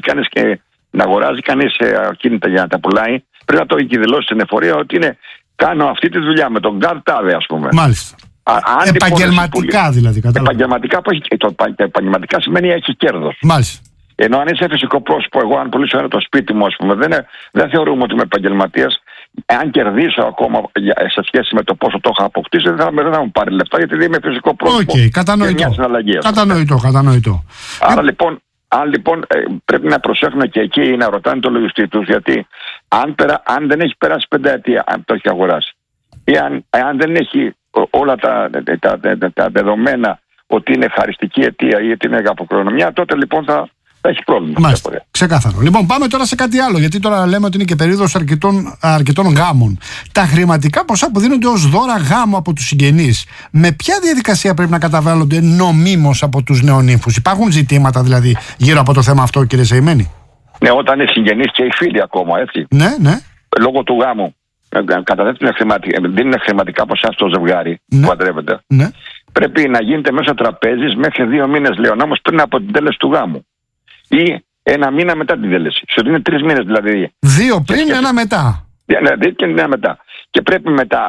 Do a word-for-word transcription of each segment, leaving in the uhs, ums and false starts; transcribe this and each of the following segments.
κανείς και να αγοράζει κανείς ακίνητα για να τα πουλάει, πρέπει να το έχει δηλώσει στην εφορία ότι είναι, κάνω αυτή τη δουλειά με τον γκάρ τάδε, ας πούμε. Μάλιστα. Α, επαγγελματικά πουλί, δηλαδή. Κατάλαβα. Επαγγελματικά, που έχει, το επαγγελματικά σημαίνει έχει κέρδος. Μάλιστα. Ενώ αν είσαι φυσικό πρόσωπο, εγώ αν πουλήσω ένα το σπίτι μου, ας πούμε, δεν, δεν θεωρούμε ότι είμαι επαγγελματίας. Αν κερδίσω ακόμα σε σχέση με το πόσο το έχω αποκτήσει, δεν θα, δεν θα μου πάρει λεφτά, γιατί δεν είμαι φυσικό πρόσωπο. Οκ, okay, κατανοητό. Κατανοητό, κατανοητό. Άρα λοιπόν, αν, λοιπόν πρέπει να προσέχουν και εκεί να ρωτάνε το λογιστή τους, γιατί αν, περα, αν δεν έχει περάσει πενταετία, αν το έχει αγοράσει, ή αν, αν δεν έχει όλα τα, τα, τα, τα, τα δεδομένα ότι είναι χαριστική αιτία ή ότι είναι αποκληρονομιά, τότε λοιπόν θα. Έχει πρόβλημα. Μάλιστα. Ξεκάθαρο. Λοιπόν, πάμε τώρα σε κάτι άλλο. Γιατί τώρα λέμε ότι είναι και περίοδος αρκετών, αρκετών γάμων. Τα χρηματικά ποσά που δίνονται ως δώρα γάμου από τους συγγενείς, με ποια διαδικασία πρέπει να καταβάλλονται νομίμως από τους νεονύμφους? Υπάρχουν ζητήματα δηλαδή γύρω από το θέμα αυτό, κύριε Σεϊμένη? Ναι, όταν είναι συγγενείς και οι φίλοι ακόμα, έτσι. Ναι, ναι. Λόγω του γάμου. Καταθέτουν χρηματικά, δίνουν χρηματικά ποσά στο ζευγάρι ναι. που παντρεύεται. Ναι. Πρέπει να γίνεται μέσω τραπέζης μέχρι δύο μήνες, λέω, όμως πριν από την τέλεση του γάμου. Ή ένα μήνα μετά την τέλεση. Σε ότι είναι τρεις μήνες δηλαδή. Δύο πριν, και, ένα μετά. Ναι, δύο και ένα μετά. Και πρέπει μετά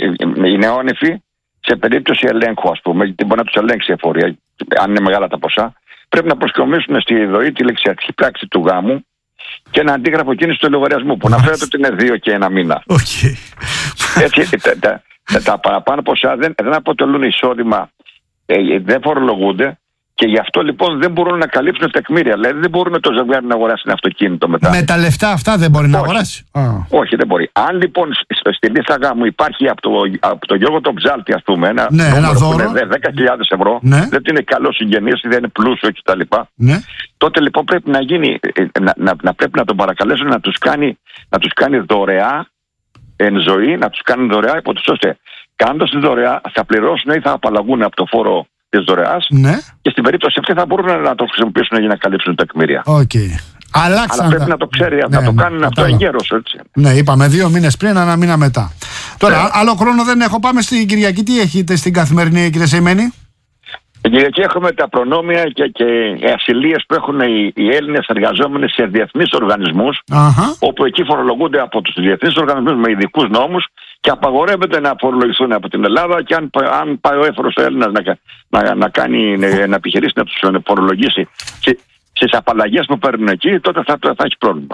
οι νεόνυφοι, σε περίπτωση ελέγχου, ας πούμε, γιατί μπορεί να τους ελέγξει η εφορία, αν είναι μεγάλα τα ποσά, πρέπει να προσκομίσουν στη ΔΟΗ τη λεξιαρχική πράξη του γάμου και ένα αντίγραφο κίνηση του λογαριασμού που αναφέρεται ότι είναι δύο και ένα μήνα. Okay. Έτσι, τα, τα, τα, τα παραπάνω ποσά δεν, δεν αποτελούν εισόδημα, ε, δεν φορολογούνται. Και γι' αυτό λοιπόν δεν μπορούν να καλύψουν τεκμήρια. Δηλαδή δεν μπορούν το ζευγάρι να αγοράσει ένα αυτοκίνητο μετά. Με τα λεφτά αυτά δεν μπορεί να αγοράσει. Όχι, Όχι δεν μπορεί. Αν λοιπόν στη λίστα γάμου υπάρχει από το, από το Γιώργο τον Ψάλτη, ας πούμε, ένα, ναι, ένα δώρο που είναι δέκα χιλιάδες ευρώ, ναι. δεν είναι καλό συγγενής, δεν είναι πλούσιο κτλ. Ναι. Τότε λοιπόν πρέπει να γίνει, να, να, να πρέπει να τον παρακαλέσουν να τους κάνει, να τους κάνει δωρεά εν ζωή, να τους κάνει δωρεά, υπό τους ώστε κάνοντας τη δωρεά θα πληρώσουν ή θα απαλλαγούν από το φόρο της δωρεάς, ναι. και στην περίπτωση αυτή θα μπορούν να το χρησιμοποιήσουν για να καλύψουν τα τεκμήρια. Okay. Αλλά πρέπει τα... να το ξέρει, ναι, να το κάνουν ναι, αυτό εγκαίρως, έτσι. Ναι, είπαμε δύο μήνες πριν, ένα μήνα μετά. Τώρα, ναι. άλλο χρόνο δεν έχω. Πάμε στην Κυριακή. Τι έχετε στην καθημερινή, κύριε Σεϊμένη? Την Κυριακή έχουμε τα προνόμια και, και οι ασυλίες που έχουν οι, οι Έλληνες εργαζόμενοι σε διεθνείς οργανισμούς, uh-huh. όπου εκεί φορολογούνται από τους διεθνείς οργανισμούς με ειδικούς νόμους και απαγορεύεται να φορολογηθούν από την Ελλάδα, και αν, αν πάει ο έφορος ο Έλληνας να, να, να, κάνει, να επιχειρήσει να τους φορολογήσει στις απαλλαγές που παίρνουν εκεί, τότε θα, θα έχει πρόβλημα.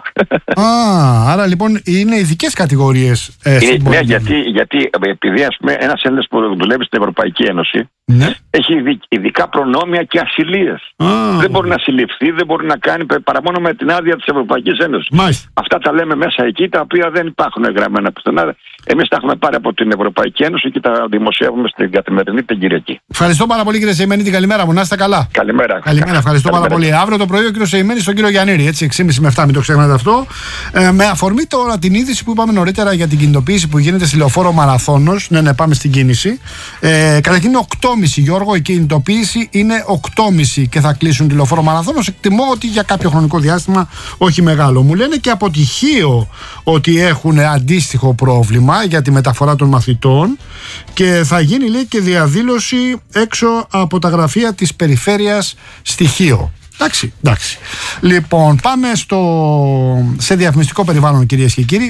Α, άρα λοιπόν είναι ειδικές κατηγορίες. Ε, είναι, ναι, γιατί, γιατί επειδή ας πούμε ένας Έλληνας που δουλεύει στην Ευρωπαϊκή Ένωση, ναι. έχει ειδικά προνόμια και ασυλίες. Α, δεν μπορεί να συλληφθεί, δεν μπορεί να κάνει παρά μόνο με την άδεια της Ευρωπαϊκής Ένωσης. Μάλιστα. Αυτά τα λέμε μέσα εκεί, τα οποία δεν υπάρχουν γραμμένα πουθενά. Εμείς τα έχουμε πάρει από την Ευρωπαϊκή Ένωση και τα δημοσιεύουμε στην καθημερινή την Κυριακή. Ευχαριστώ πάρα πολύ, κύριε Σεϊμένη. Την καλημέρα μου. Να είστε καλά. Καλημέρα. Καλημέρα. Ευχαριστώ Καλημέρα. πάρα πολύ. Αύριο το πρωί ο κύριο Σεϊμένη στον κύριο Γιαννήρη. Έτσι, έξι και μισή με επτά, μην το ξεχνάτε αυτό. Ε, με αφορμή τώρα την είδηση που είπαμε νωρίτερα για την κινητοποίηση που γίνεται στη Λεωφόρο Μαραθώνος. Ναι, ναι, πάμε στην κίνηση. Ε, καταρχήν είναι οκτώ και μισή, Γιώργο. Η κινητοποίηση είναι οκτώ και μισή και θα κλείσουν τη Λεωφόρο Μαραθώνος. Εκτιμώ ότι για κάποιο χρονικό διάστημα, όχι μεγάλο. Μου λένε και από τυχείο ότι έχουν αντίστοιχο πρόβλημα για τη μεταφορά των μαθητών και θα γίνει, λέει, και διαδήλωση έξω από τα γραφεία της περιφέρειας στοιχείο. Εντάξει, εντάξει. Λοιπόν, πάμε στο... σε διαφημιστικό περιβάλλον, κυρίες και κύριοι.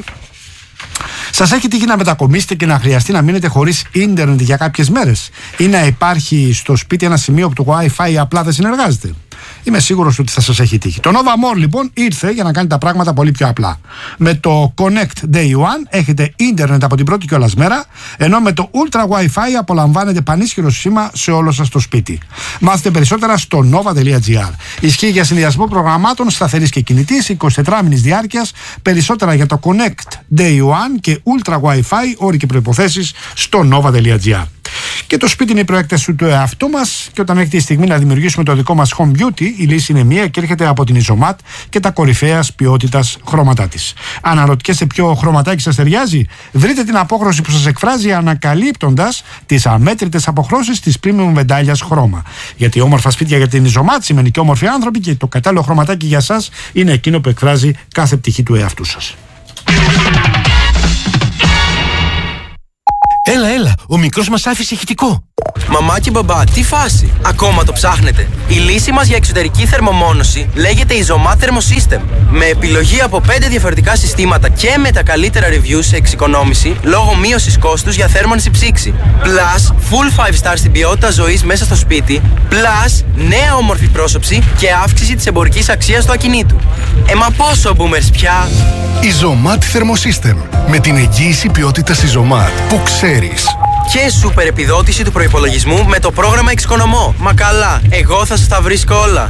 Σας έχει τύχει να μετακομίσετε και να χρειαστεί να μείνετε χωρίς ίντερνετ για κάποιες μέρες, ή να υπάρχει στο σπίτι ένα σημείο που το Wi-Fi απλά δεν συνεργάζεται? Είμαι σίγουρος ότι θα σας έχει τύχει. Το Nova More λοιπόν ήρθε για να κάνει τα πράγματα πολύ πιο απλά. Με το Connect Day One έχετε ίντερνετ από την πρώτη κιόλας μέρα, ενώ με το Ultra Wi-Fi απολαμβάνετε πανίσχυρο σήμα σε όλο σας το σπίτι. Μάθετε περισσότερα στο nova τελεία gr. Ισχύει για συνδυασμό προγραμμάτων σταθερής και κινητής, εικοσιτετράμηνης διάρκειας. Περισσότερα για το Connect Day One και Ultra Wi-Fi, όροι και προϋποθέσεις στο nova τελεία gr. Και το σπίτι είναι η προέκταση του εαυτού μας, και όταν έχει τη στιγμή να δημιουργήσουμε το δικό μας home beauty, η λύση είναι μία και έρχεται από την Isomat και τα κορυφαίας ποιότητας χρώματά της. Αναρωτιέστε ποιο χρωματάκι σας ταιριάζει? Βρείτε την απόχρωση που σας εκφράζει ανακαλύπτοντας τις αμέτρητες αποχρώσεις της premium βεντάλιας χρώμα. Γιατί όμορφα σπίτια για την Isomat σημαίνει και όμορφοι άνθρωποι, και το κατάλληλο χρωματάκι για σας είναι εκείνο που εκφράζει κάθε πτυχή του εαυτού σας. Έλα, έλα, ο μικρός μας άφησε ηχητικό. Μαμά και μπαμπά, τι φάση? Ακόμα το ψάχνετε? Η λύση μας για εξωτερική θερμομόνωση λέγεται Isomat Thermosystem. Με επιλογή από πέντε διαφορετικά συστήματα και με τα καλύτερα reviews σε εξοικονόμηση λόγω μείωσης κόστους για θέρμανση ψήξη. Plus, full five star στην ποιότητα ζωής μέσα στο σπίτι. Plus, νέα όμορφη πρόσωψη και αύξηση της εμπορικής αξίας του ακινήτου. Ε, μα πόσο boomers πια? Isomat Thermosystem. Με την εγγύηση ποιότητας Isomat που ξέρεις. Και σούπερ επιδότηση του προϋπολογισμού με το πρόγραμμα Εξοικονομώ. Μα καλά, εγώ θα σας τα βρίσκω όλα.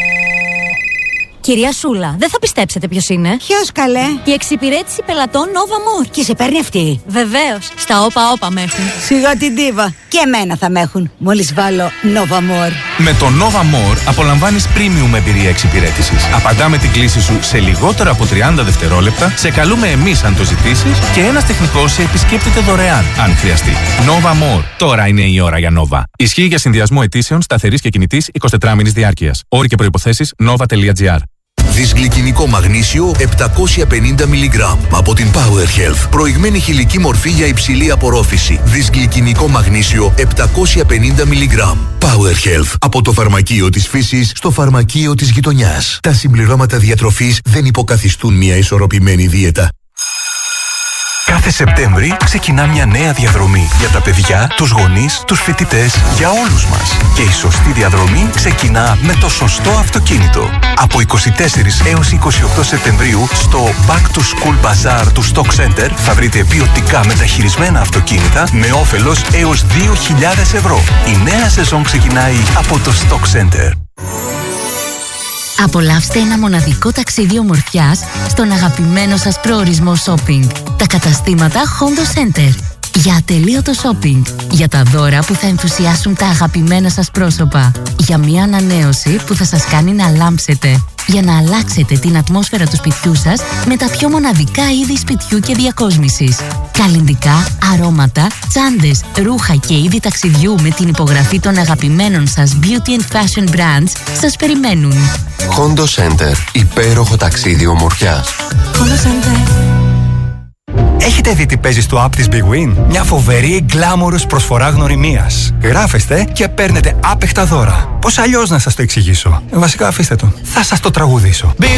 Κυρία Σούλα, δεν θα πιστέψετε ποιος είναι. Ποιος, καλέ? Η εξυπηρέτηση πελατών Nova More. Και σε παίρνει αυτή? Βεβαίως, στα όπα όπα με έχουν. Σιγά την ντίβα. Και εμένα θα με έχουν, μόλις βάλω Nova More. Με το Nova More απολαμβάνεις premium εμπειρία εξυπηρέτησης. Απαντάμε την κλήση σου σε λιγότερο από τριάντα δευτερόλεπτα, σε καλούμε εμείς αν το ζητήσεις και ένας τεχνικός σε επισκέπτεται δωρεάν αν χρειαστεί. Nova More. Τώρα είναι η ώρα για Nova. Ισχύει για συνδυασμό αιτήσεων σταθερής και κινητής εικοσιτετράμηνης διάρκειας. Όροι και προϋποθέσεις nova.gr. Δυσγλυκινικό μαγνήσιο επτακόσια πενήντα μιλιγκράμμ από την Power Health. Προηγμένη χηλική μορφή για υψηλή απορρόφηση. Δυσγλυκινικό μαγνήσιο επτακόσια πενήντα μιλιγκράμμ. Power Health. Από το φαρμακείο της φύσης στο φαρμακείο της γειτονιάς. Τα συμπληρώματα διατροφής δεν υποκαθιστούν μια ισορροπημένη δίαιτα. Κάθε Σεπτέμβρη ξεκινά μια νέα διαδρομή για τα παιδιά, τους γονείς, τους φοιτητές, για όλους μας. Και η σωστή διαδρομή ξεκινά με το σωστό αυτοκίνητο. Από είκοσι τέσσερις έως είκοσι οκτώ Σεπτεμβρίου στο Back to School Bazaar του Stock Center θα βρείτε ποιοτικά μεταχειρισμένα αυτοκίνητα με όφελος έως δύο χιλιάδες ευρώ. Η νέα σεζόν ξεκινάει από το Stock Center. Απολαύστε ένα μοναδικό ταξίδι ομορφιάς στον αγαπημένο σας προορισμό shopping. Τα καταστήματα Hondo Center. Για ατελείωτο shopping. Για τα δώρα που θα ενθουσιάσουν τα αγαπημένα σας πρόσωπα. Για μια ανανέωση που θα σας κάνει να λάμψετε. Για να αλλάξετε την ατμόσφαιρα του σπιτιού σας με τα πιο μοναδικά είδη σπιτιού και διακόσμησης. Καλλυντικά, αρώματα, τσάντες, ρούχα και είδη ταξιδιού με την υπογραφή των αγαπημένων σας beauty and fashion brands σας περιμένουν. Hondo Center. Υπέροχο ταξίδι ομορφιάς. Hondo Center. Έχετε δει τι παίζει στο app της Big Win? Μια φοβερή γκλάμορος προσφορά γνωριμίας. Γράφεστε και παίρνετε άπεχτα δώρα. Πώς αλλιώς να σας το εξηγήσω? Βασικά αφήστε το. Θα σας το τραγουδήσω.